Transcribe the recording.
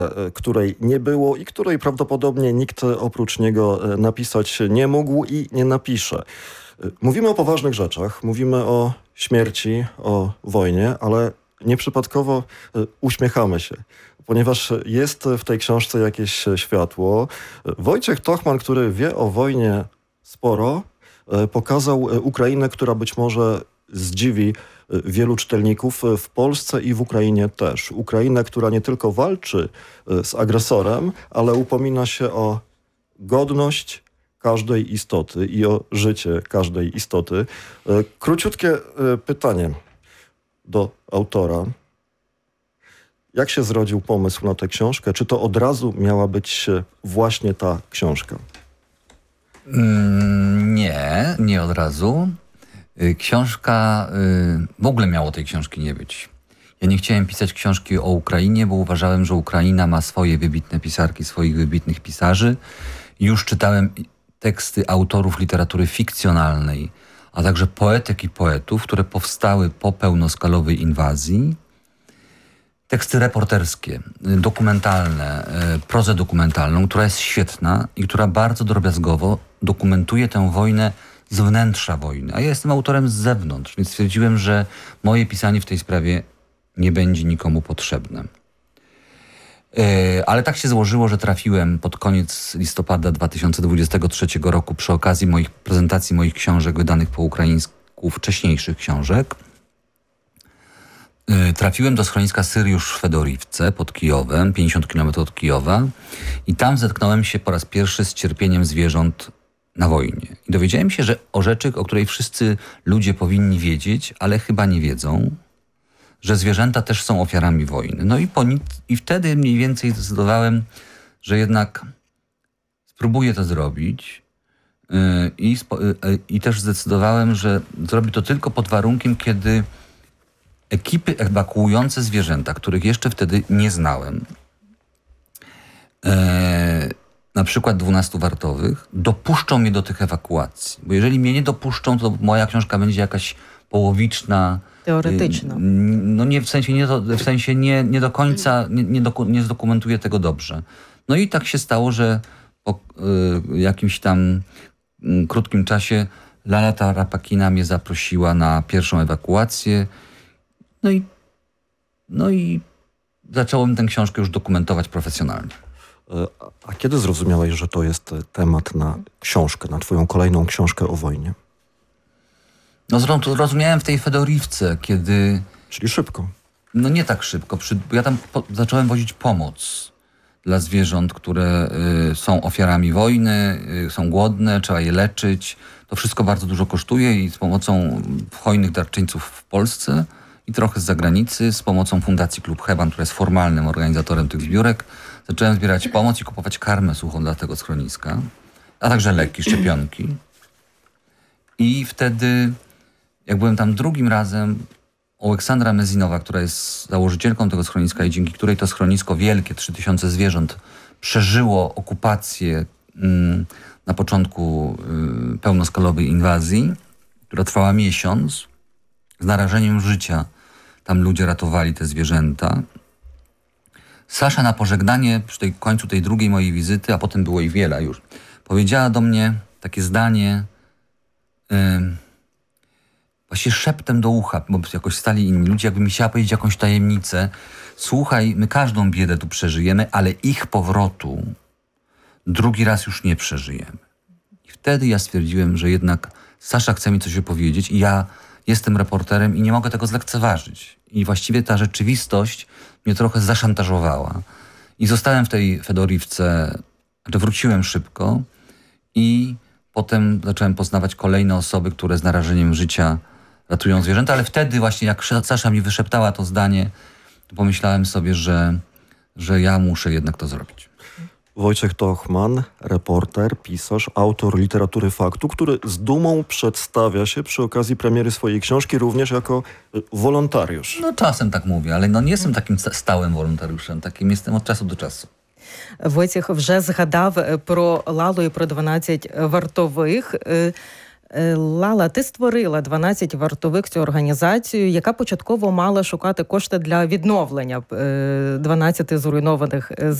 której nie było i której prawdopodobnie nikt oprócz niego napisać nie mógł i nie napisze. Mówimy o poważnych rzeczach, mówimy o śmierci, o wojnie, ale nieprzypadkowo uśmiechamy się, ponieważ jest w tej książce jakieś światło. Wojciech Tochman, który wie o wojnie sporo, pokazał Ukrainę, która być może zdziwi wielu czytelników w Polsce i w Ukrainie też. Ukrainę, która nie tylko walczy z agresorem, ale upomina się o godność każdej istoty i o życie każdej istoty. Króciutkie pytanie do autora. Jak się zrodził pomysł na tę książkę? Czy to od razu miała być właśnie ta książka? Nie od razu. Książka, w ogóle miało tej książki nie być. Ja nie chciałem pisać książki o Ukrainie, bo uważałem, że Ukraina ma swoje wybitne pisarki, swoich wybitnych pisarzy. Już czytałem teksty autorów literatury fikcjonalnej, a także poetek i poetów, które powstały po pełnoskalowej inwazji. Teksty reporterskie, dokumentalne, prozę dokumentalną, która jest świetna i która bardzo drobiazgowo dokumentuje tę wojnę z wnętrza wojny. A ja jestem autorem z zewnątrz, więc stwierdziłem, że moje pisanie w tej sprawie nie będzie nikomu potrzebne. Ale tak się złożyło, że trafiłem pod koniec listopada 2023 roku przy okazji prezentacji moich książek wydanych po ukraińsku, wcześniejszych książek. Trafiłem do schroniska Syriusz w Fedorivce pod Kijowem, 50 km od Kijowa, i tam zetknąłem się po raz pierwszy z cierpieniem zwierząt na wojnie. I dowiedziałem się, że o rzeczy, o której wszyscy ludzie powinni wiedzieć, ale chyba nie wiedzą, że zwierzęta też są ofiarami wojny. No i wtedy mniej więcej zdecydowałem, że jednak spróbuję to zrobić i też zdecydowałem, że zrobię to tylko pod warunkiem, kiedy ekipy ewakuujące zwierzęta, których jeszcze wtedy nie znałem, na przykład 12 wartowych, dopuszczą mnie do tych ewakuacji. Bo jeżeli mnie nie dopuszczą, to moja książka będzie jakaś połowiczna. Teoretyczna. No nie, w sensie nie do końca, nie zdokumentuję tego dobrze. No i tak się stało, że po jakimś tam krótkim czasie Laleta Rapakina mnie zaprosiła na pierwszą ewakuację. No i zacząłem tę książkę już dokumentować profesjonalnie. A kiedy zrozumiałeś, że to jest temat na książkę, na twoją kolejną książkę o wojnie? No zrozumiałem w tej Fedorivce, kiedy... Czyli szybko. No nie tak szybko. Bo ja tam zacząłem wozić pomoc dla zwierząt, które są ofiarami wojny, są głodne, trzeba je leczyć. To wszystko bardzo dużo kosztuje i z pomocą hojnych darczyńców w Polsce i trochę z zagranicy, z pomocą Fundacji Klub Heban, która jest formalnym organizatorem tych zbiórek, zacząłem zbierać pomoc i kupować karmę suchą dla tego schroniska, a także leki, szczepionki. I wtedy, jak byłem tam drugim razem, Aleksandra Mezinowa, która jest założycielką tego schroniska i dzięki której to schronisko wielkie, 3000 zwierząt, przeżyło okupację na początku pełnoskalowej inwazji, która trwała miesiąc. Z narażeniem życia tam ludzie ratowali te zwierzęta. Sasza na pożegnanie przy końcu tej drugiej mojej wizyty, a potem było ich wiele już, powiedziała do mnie takie zdanie, właśnie szeptem do ucha, bo jakoś stali inni ludzie, jakby mi chciała powiedzieć jakąś tajemnicę. Słuchaj, my każdą biedę tu przeżyjemy, ale ich powrotu drugi raz już nie przeżyjemy. I wtedy ja stwierdziłem, że jednak Sasza chce mi coś opowiedzieć i ja jestem reporterem i nie mogę tego zlekceważyć. I właściwie ta rzeczywistość mnie trochę zaszantażowała. I zostałem w tej Fedorivce, wróciłem szybko i potem zacząłem poznawać kolejne osoby, które z narażeniem życia ratują zwierzęta, ale wtedy właśnie jak Sasza mi wyszeptała to zdanie, to pomyślałem sobie, że ja muszę jednak to zrobić. Wojciech Tochman, reporter, pisarz, autor literatury faktu, który z dumą przedstawia się przy okazji premiery swojej książki również jako wolontariusz. No czasem tak mówię, ale no nie jestem takim stałym wolontariuszem, takim jestem od czasu do czasu. Войцех вже згадав про Лалу і про 12 вартових. Лала, ти створила 12 вартових, цю організацію, яка початково мала шукати кошти для відновлення 12 зруйнованих